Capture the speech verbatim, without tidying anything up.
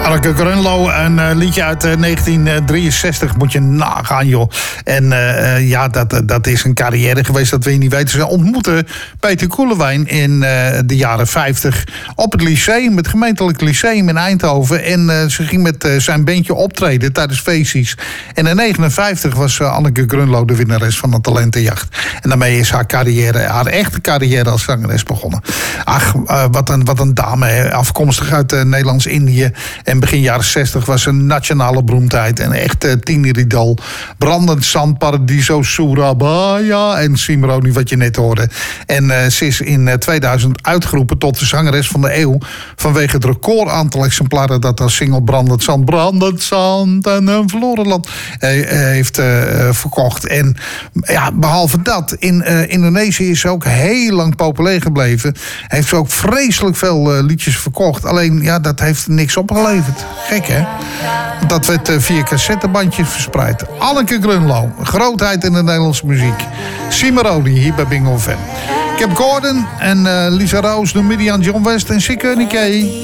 Anneke Grunlo, een uh, liedje uit uh, negentien drieënzestig, moet je nagaan, joh. En uh, ja, dat, dat is een carrière geweest, dat wil je niet weten. Ze ontmoeten Peter Koelewijn in uh, de jaren vijftig op het lyceum, het gemeentelijk lyceum in Eindhoven. En uh, ze ging met uh, zijn bandje optreden tijdens feestjes. En in negenenvijftig was uh, Anneke Grunlo de winnares van de talentenjacht. En daarmee is haar carrière, haar echte carrière als zangeres begonnen. Ach, uh, wat, een, wat een dame, hè. Afkomstig uit uh, Nederlands-Indië. En begin jaren zestig was een nationale beroemdheid. En echt uh, tieneridool. Brandend Zand, Paradiso, Surabaya en Simroni, wat je net hoorde. En uh, ze is in uh, tweeduizend uitgeroepen tot de zangeres van de eeuw. Vanwege het recordaantal exemplaren dat als single Brandend Zand, Brandend Zand en een verloren land uh, uh, heeft uh, verkocht. En ja, behalve dat, in uh, Indonesië is ze ook heel lang populair gebleven. Heeft ze ook vreselijk veel uh, liedjes verkocht. Alleen, ja, dat heeft niks opgeleverd. Gek, hè? Dat werd uh, via cassettebandjes verspreid. Anneke Grunlo, grootheid in de Nederlandse muziek. Cimarroni, hier bij Bingo F M. Cap Gordon en uh, Lisa Roos, Numidian, John West en Sikke Nikkei.